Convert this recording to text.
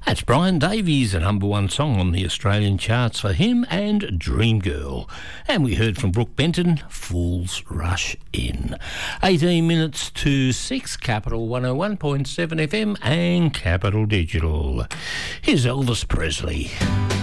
That's Brian Davies, a number one song on the Australian charts for him and Dream Girl. And we heard from Brooke Benton, Fools Rush In. 18 minutes to 6, Capital 101.7 FM and Capital Digital. Here's Elvis Presley.